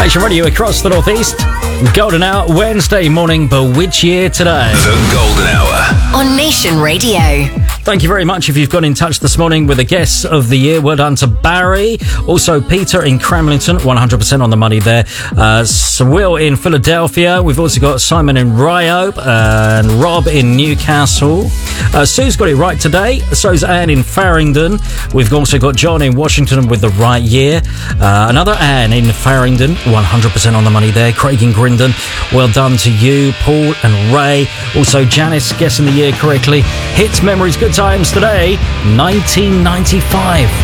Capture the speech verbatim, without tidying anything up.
Nation Radio across the Northeast. Golden Hour, Wednesday morning, but which year today? The Golden Hour. On Nation Radio. Thank you very much if you've got in touch this morning with a guess of the year. Well done to Barry. Also, Peter in Cramlington, one hundred percent on the money there. Uh, Will in Philadelphia. We've also got Simon in Ryope and Rob in Newcastle. Uh, Sue's got it right today. So's Anne in Farringdon. We've also got John in Washington with the right year. Uh, another Anne in Farringdon, one hundred percent on the money there. Craig in Grindon, well done to you. Paul and Ray. Also, Janice guessing the year correctly. Hits, memories, good times today, nineteen ninety-five.